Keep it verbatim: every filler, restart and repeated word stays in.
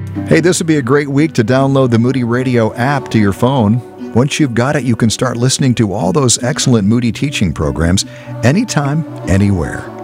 Hey, this would be a great week to download the Moody Radio app to your phone. Once you've got it, you can start listening to all those excellent Moody teaching programs anytime, anywhere.